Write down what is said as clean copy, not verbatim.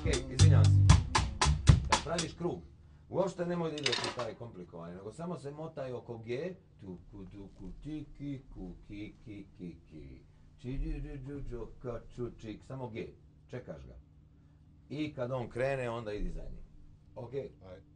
izvinjam se. Kad praviš krug, uopšte nemoj da ideš u taj komplikovanje, nego samo se motaj oko G, tuku, tuku, tiki, kuki, ki, ki, ki, čiđiđiđu, kaču, čik, samo G, čekaš ga. I kad on krene, onda idi za njim. Ok? Aj.